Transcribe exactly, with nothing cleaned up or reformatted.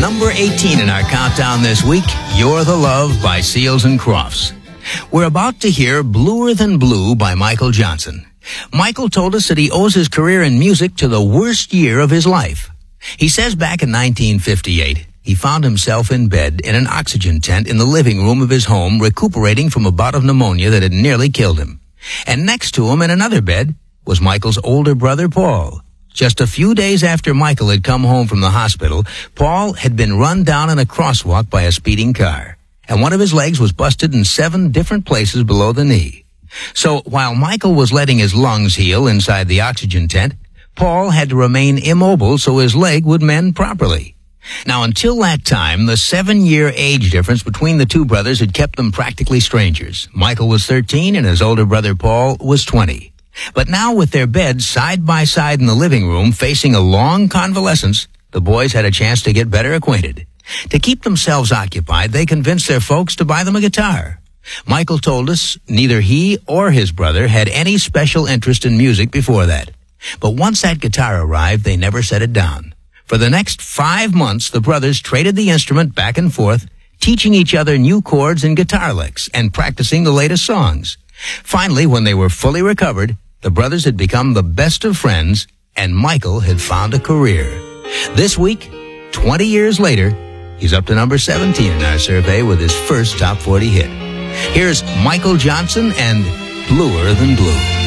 number eighteen in our countdown this week, You're the Love by Seals and Crofts. We're about to hear Bluer Than Blue by Michael Johnson. Michael told us that he owes his career in music to the worst year of his life. He says back in nineteen fifty-eight, he found himself in bed in an oxygen tent in the living room of his home, recuperating from a bout of pneumonia that had nearly killed him. And next to him in another bed was Michael's older brother, Paul. Just a few days after Michael had come home from the hospital, Paul had been run down in a crosswalk by a speeding car, and one of his legs was busted in seven different places below the knee. So while Michael was letting his lungs heal inside the oxygen tent, Paul had to remain immobile so his leg would mend properly. Now, until that time, the seven-year age difference between the two brothers had kept them practically strangers. Michael was thirteen and his older brother Paul was twenty. But now, with their beds side by side in the living room facing a long convalescence, the boys had a chance to get better acquainted. To keep themselves occupied, they convinced their folks to buy them a guitar. Michael told us neither he or his brother had any special interest in music before that. But once that guitar arrived, they never set it down. For the next five months, the brothers traded the instrument back and forth, teaching each other new chords and guitar licks and practicing the latest songs. Finally, when they were fully recovered, the brothers had become the best of friends, and Michael had found a career. This week, twenty years later, he's up to number seventeen in our survey with his first top forty hit. Here's Michael Johnson and Bluer Than Blue.